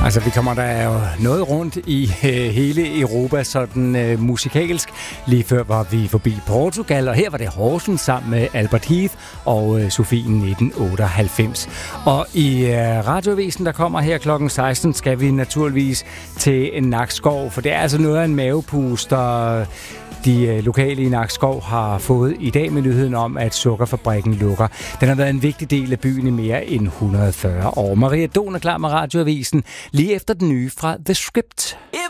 Altså, vi kommer der jo noget rundt i hele Europa, sådan musikalsk. Lige før var vi forbi Portugal, og her var det Horsens sammen med Albert Heath og Sofie 1998. Og i Radioavisen, der kommer her klokken 16, skal vi naturligvis til Nakskov, for det er altså noget af en mavepuster, de lokale i Nakskov har fået i dag med nyheden om, at sukkerfabrikken lukker. Den har været en vigtig del af byen i mere end 140 år. Maria Don er klar med Radioavisen lige efter den nye fra The Script.